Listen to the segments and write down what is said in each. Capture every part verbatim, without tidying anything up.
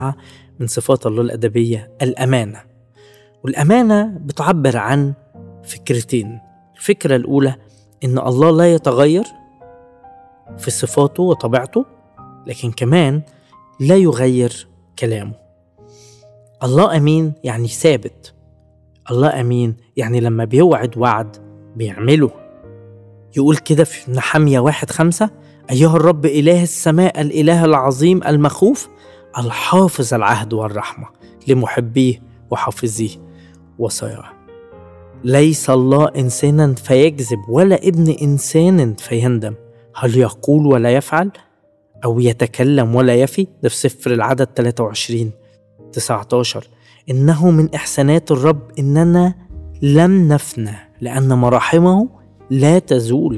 من صفات الله الأدبية الأمانة. والأمانة بتعبر عن فكرتين. الفكرة الأولى إن الله لا يتغير في صفاته وطبيعته، لكن كمان لا يغير كلامه. الله أمين يعني ثابت. الله أمين يعني لما بيوعد وعد بيعمله. يقول كده في نحمية واحد خمسة: أيها الرب إله السماء الإله العظيم المخوف الحافظ العهد والرحمة لمحبيه وحافظيه وصاياه. ليس الله إنسانا فيكذب ولا ابن إنسان فيندم، هل يقول ولا يفعل أو يتكلم ولا يفي؟ ده في سفر العدد ثلاثة وعشرين تسعة عشر. إنه من إحسانات الرب إننا لم نفنى لأن مراحمه لا تزول،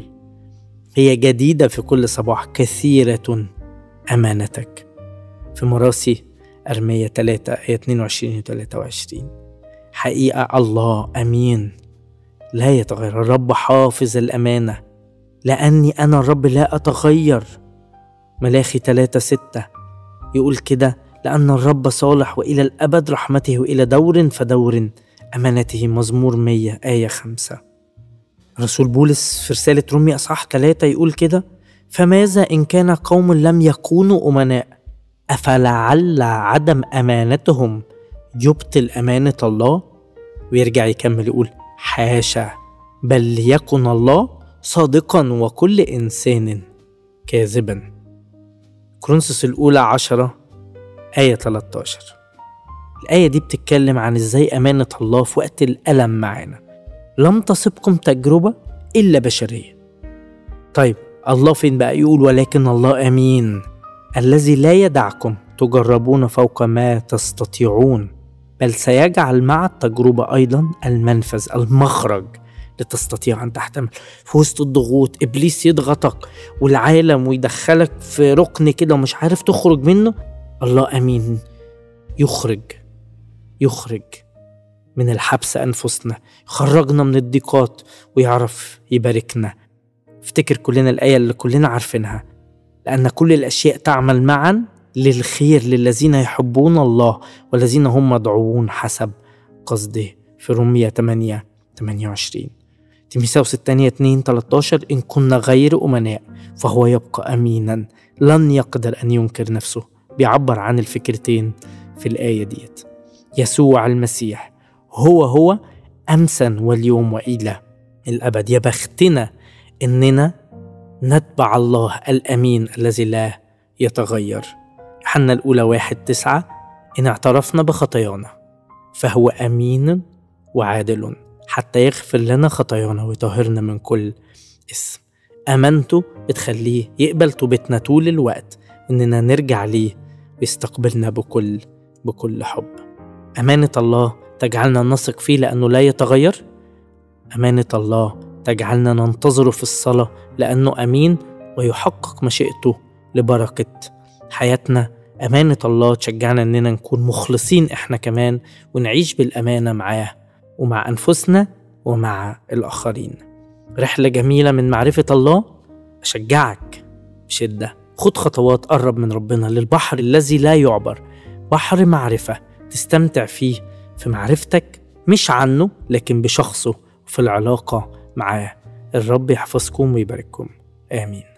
هي جديدة في كل صباح، كثيرة أمانتك. في مراسي أرمية ثلاثة آية اثنين وعشرين و ثلاثة وعشرين. حقيقة الله أمين لا يتغير. الرب حافظ الأمانة لأني أنا الرب لا أتغير. ملاخي ثلاثة ستة يقول كده: لأن الرب صالح وإلى الأبد رحمته وإلى دور فدور أمانته. مزمور مية آية خمسة. رسول بولس في رسالة رومية أصحاح ثلاثة يقول كده: فماذا إن كان قوم لم يكونوا أمناء أفلعل عدم أمانتهم يبطل أمانة الله؟ ويرجع يكمل يقول: حاشا، بل يكن الله صادقا وكل إنسان كاذبا. كورنثوس الأولى عشرة آية ثلاثة عشر. الآية دي بتتكلم عن إزاي أمانة الله في وقت الألم معانا. لم تصبكم تجربة إلا بشرية. طيب الله فين بقى؟ يقول: ولكن الله أمين الذي لا يدعكم تجربون فوق ما تستطيعون، بل سيجعل مع التجربة أيضا المنفذ، المخرج، لتستطيع أن تحتمل. في وسط الضغوط إبليس يضغطك والعالم ويدخلك في ركن كده ومش عارف تخرج منه، الله أمين يخرج يخرج من الحبس أنفسنا، يخرجنا من الضيقات ويعرف يباركنا. افتكر كلنا الآية اللي كلنا عارفينها: لأن كل الأشياء تعمل معا للخير للذين يحبون الله والذين هم مدعوون حسب قصده. في رومية ثمانية ثمانية وعشرين. تيموثاوس الثانية اثنين ثلاثة عشر: إن كنا غير أمناء فهو يبقى أمينا لن يقدر أن ينكر نفسه. بيعبر عن الفكرتين في الآية ديت. يسوع المسيح هو هو أمسا واليوم وإلى الأبد. يا بختنا إننا نتبع الله الأمين الذي لا يتغير. يوحنا الأولى واحد تسعة: إن اعترفنا بخطايانا فهو أمين وعادل حتى يغفر لنا خطايانا ويطهرنا من كل اسم. أمانته بتخليه يقبل توبتنا طول الوقت، إننا نرجع ليه ويستقبلنا بكل بكل حب. أمانة الله تجعلنا نثق فيه لأنه لا يتغير. أمانة الله تجعلنا ننتظره في الصلاة لأنه أمين ويحقق مشيئته لبركة حياتنا. أمانة الله تشجعنا أننا نكون مخلصين إحنا كمان ونعيش بالأمانة معاه ومع أنفسنا ومع الآخرين. رحلة جميلة من معرفة الله. أشجعك بشدة، خد خطوات، قرب من ربنا للبحر الذي لا يعبر، بحر معرفة تستمتع فيه في معرفتك، مش عنه لكن بشخصه وفي العلاقة معاه. الرب يحفظكم ويبارككم. آمين.